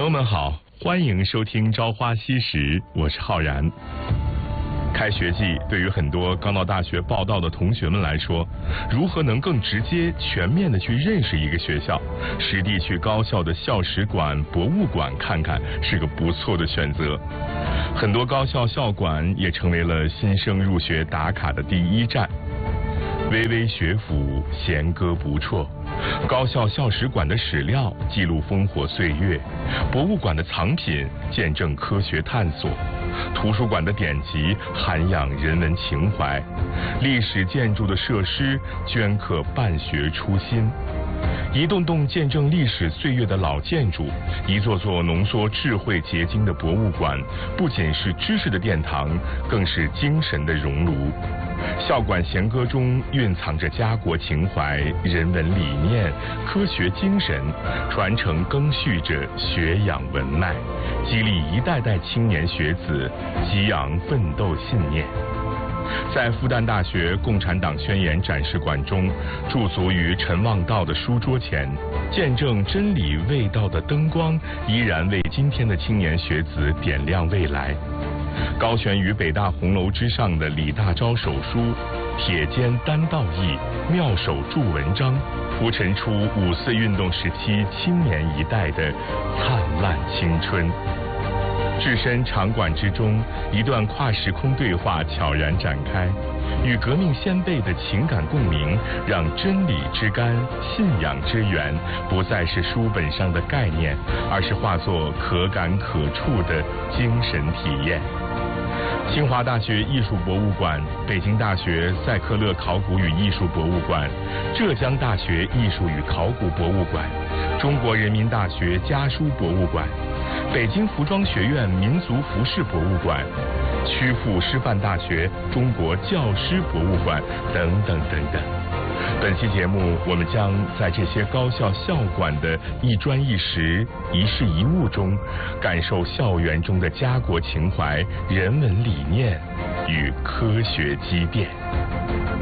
友们好，欢迎收听《朝花夕拾》，我是浩然。开学季对于很多刚到大学报到的同学们来说，如何能更直接、全面地去认识一个学校，实地去高校的校史馆、博物馆看看，是个不错的选择。很多高校校馆也成为了新生入学打卡的第一站。巍巍学府，弦歌不辍。高校校史馆的史料记录烽火岁月，博物馆的藏品见证科学探索，图书馆的典籍涵养人文情怀，历史建筑的设施镌刻办学初心。一栋栋见证历史岁月的老建筑，一座座浓缩智慧结晶的博物馆，不仅是知识的殿堂，更是精神的熔炉。校馆弦歌中蕴藏着家国情怀、人文理念、科学精神，传承赓续着学养文脉，激励一代代青年学子激昂奋斗信念。在复旦大学共产党宣言展示馆中，驻足于陈望道的书桌前，见证真理味道的灯光依然为今天的青年学子点亮未来。高悬于北大红楼之上的李大钊手书，铁肩担道义，妙手著文章，铺陈出5·4运动时期青年一代的灿烂青春。置身场馆之中，一段跨时空对话悄然展开，与革命先辈的情感共鸣，让真理之甘、信仰之源不再是书本上的概念，而是化作可感可触的精神体验。清华大学艺术博物馆、北京大学赛克勒考古与艺术博物馆、浙江大学艺术与考古博物馆、中国人民大学家书博物馆、北京服装学院民族服饰博物馆、曲阜师范大学中国教师博物馆等等等等。本期节目，我们将在这些高校校馆的一砖一石、一事一物中，感受校园中的家国情怀、人文理念与科学积淀。